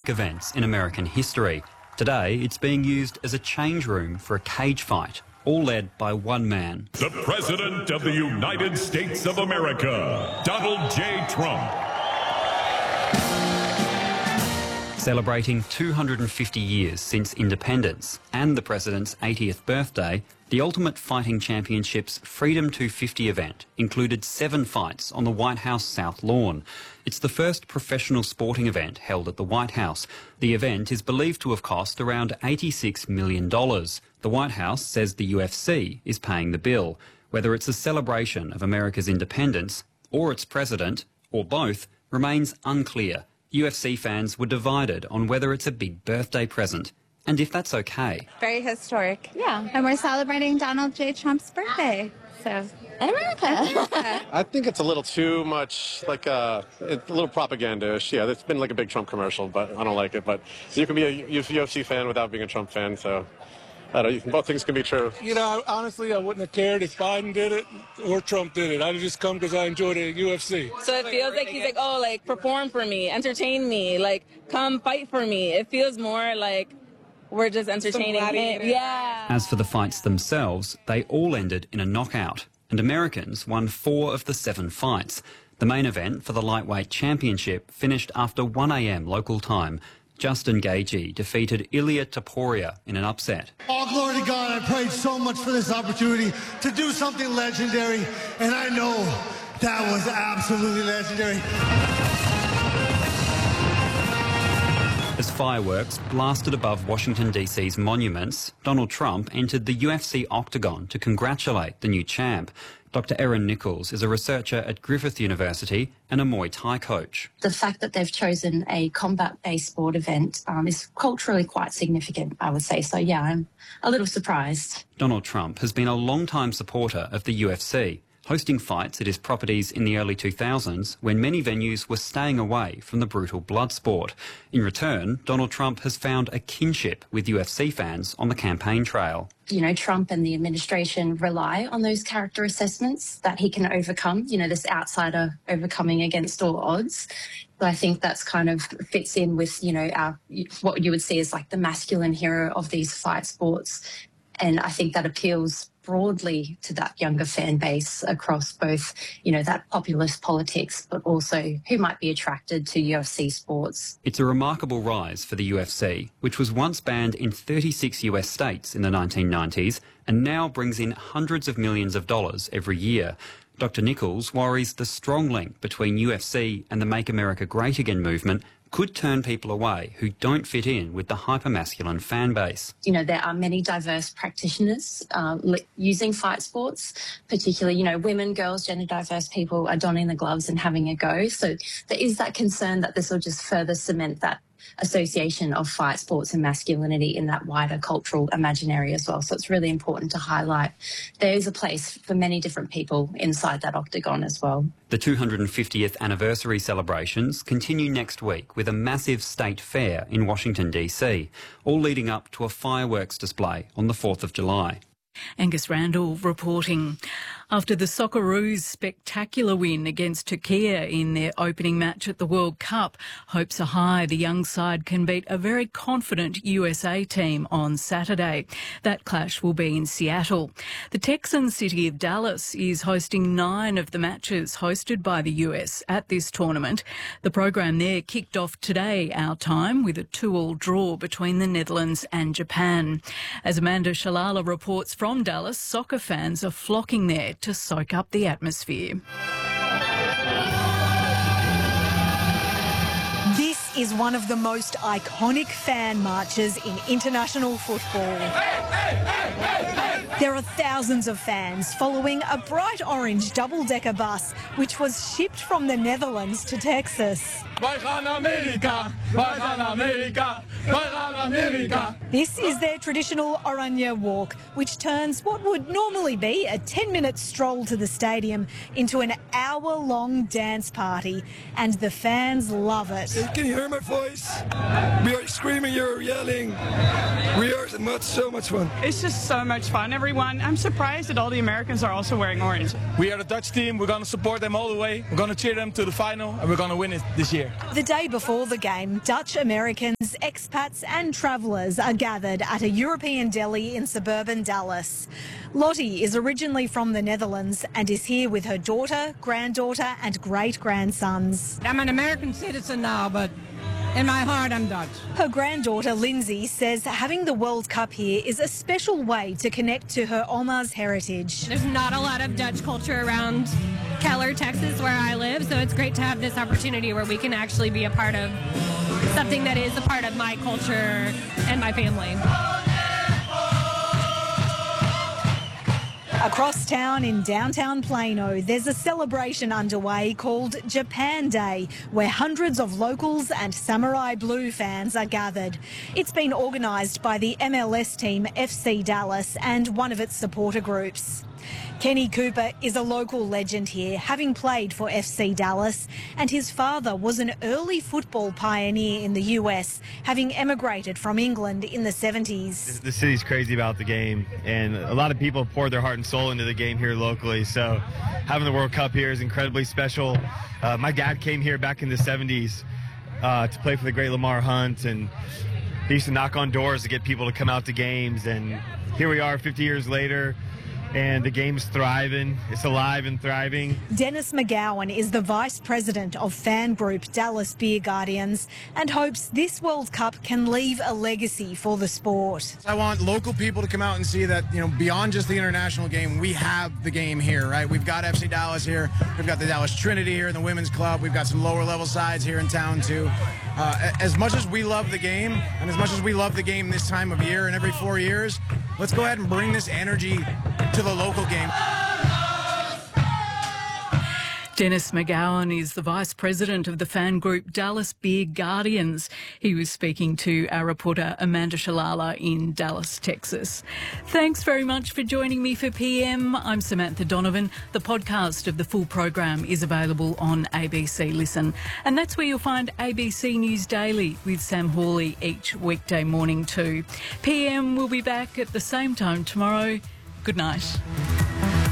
iconic events in American history. Today, it's being used as a change room for a cage fight, all led by one man. The President of the United States of America, Donald J. Trump. Celebrating 250 years since independence and the President's 80th birthday, the Ultimate Fighting Championships Freedom 250 event included 7 fights on the White House South Lawn. It's the first professional sporting event held at the White House. The event is believed to have cost around $86 million. The White House says the UFC is paying the bill. Whether it's a celebration of America's independence or its president, or both, remains unclear. UFC fans were divided on whether it's a big birthday present and if that's okay. Very historic. Yeah. And we're celebrating Donald J. Trump's birthday. So, in America. I think it's a little too much like a little propaganda-ish. Yeah, it's been like a big Trump commercial, but I don't like it. But you can be a UFC fan without being a Trump fan, so I don't know, both things can be true. You know, honestly, I wouldn't have cared if Biden did it or Trump did it. I'd have just come because I enjoy the UFC. So it feels like he's like, oh, like, perform for me, entertain me, like, come fight for me. It feels more like we're just entertaining him. Yeah. As for the fights themselves, they all ended in a knockout, and Americans won 4 of the 7 fights. The main event for the lightweight championship finished after 1 a.m. local time. Justin Gaethje defeated Ilia Topuria in an upset. All glory to God, I prayed so much for this opportunity to do something legendary, and I know that was absolutely legendary. As fireworks blasted above Washington DC's monuments, Donald Trump entered the UFC octagon to congratulate the new champ. Dr. Erin Nichols is a researcher at Griffith University and a Muay Thai coach. The fact that they've chosen a combat-based sport event is culturally quite significant, I would say. So, yeah, I'm a little surprised. Donald Trump has been a long-time supporter of the UFC, hosting fights at his properties in the early 2000s when many venues were staying away from the brutal blood sport. In return, Donald Trump has found a kinship with UFC fans on the campaign trail. You know, Trump and the administration rely on those character assessments that he can overcome, you know, this outsider overcoming against all odds. But I think that's kind of fits in with, you know, what you would see as like the masculine hero of these fight sports. And I think that appeals broadly to that younger fan base across both, you know, that populist politics, but also who might be attracted to UFC sports. It's a remarkable rise for the UFC, which was once banned in 36 US states in the 1990s and now brings in hundreds of millions of dollars every year. Dr. Nichols worries the strong link between UFC and the Make America Great Again movement could turn people away who don't fit in with the hypermasculine fan base. You know, there are many diverse practitioners using fight sports, particularly, you know, women, girls, gender diverse people are donning the gloves and having a go. So there is that concern that this will just further cement that association of fight sports and masculinity in that wider cultural imaginary as well. So it's really important to highlight there is a place for many different people inside that octagon as well. The 250th anniversary celebrations continue next week with a massive state fair in Washington, D.C., all leading up to a fireworks display on the 4th of July. Angus Randall reporting. After the Socceroos' spectacular win against Turkey in their opening match at the World Cup, hopes are high the young side can beat a very confident USA team on Saturday. That clash will be in Seattle. The Texan city of Dallas is hosting 9 of the matches hosted by the US at this tournament. The program there kicked off today, our time, with a 2-2 draw between the Netherlands and Japan. As Amanda Shalala reports from Dallas, soccer fans are flocking there to soak up the atmosphere. This is one of the most iconic fan marches in international football. There are thousands of fans following a bright orange double-decker bus which was shipped from the Netherlands to Texas. Wij gaan naar Amerika, wij gaan naar Amerika, wij gaan naar Amerika. This is their traditional Oranje walk, which turns what would normally be a 10-minute stroll to the stadium into an hour-long dance party, and the fans love it. Can you hear my voice? We are screaming, you're yelling. We are so much fun. It's just so much fun, everyone. I'm surprised that all the Americans are also wearing orange. We are the Dutch team. We're going to support them all the way. We're going to cheer them to the final, and we're going to win it this year. The day before the game, Dutch Americans, expats and travellers are gathered at a European deli in suburban Dallas. Lottie is originally from the Netherlands and is here with her daughter, granddaughter and great-grandsons. I'm an American citizen now, but in my heart, I'm Dutch. Her granddaughter, Lindsay, says having the World Cup here is a special way to connect to her Oma's heritage. There's not a lot of Dutch culture around Keller, Texas, where I live, so it's great to have this opportunity where we can actually be a part of something that is a part of my culture and my family. Across town in downtown Plano, there's a celebration underway called Japan Day, where hundreds of locals and Samurai Blue fans are gathered. It's been organised by the MLS team FC Dallas and one of its supporter groups. Kenny Cooper is a local legend here, having played for FC Dallas, and his father was an early football pioneer in the US, having emigrated from England in the 70s. The city's crazy about the game, and a lot of people poured their heart and soul into the game here locally, so having the World Cup here is incredibly special. My dad came here back in the 70s to play for the great Lamar Hunt, and he used to knock on doors to get people to come out to games, and here we are 50 years later. And the game's thriving. It's alive and thriving. Dennis McGowan is the vice president of fan group Dallas Beer Guardians and hopes this World Cup can leave a legacy for the sport. I want local people to come out and see that, beyond just the international game, we have the game here, right? We've got FC Dallas here. We've got the Dallas Trinity here in the women's club. We've got some lower level sides here in town too. As much as we love the game, and as much as we love the game this time of year and every 4 years, let's go ahead and bring this energy to the local game. Dennis McGowan is the Vice President of the fan group Dallas Beer Guardians. He was speaking to our reporter Amanda Shalala in Dallas, Texas. Thanks very much for joining me for PM. I'm Samantha Donovan. The podcast of the full program is available on ABC Listen. And that's where you'll find ABC News Daily with Sam Hawley each weekday morning too. PM will be back at the same time tomorrow. Good night.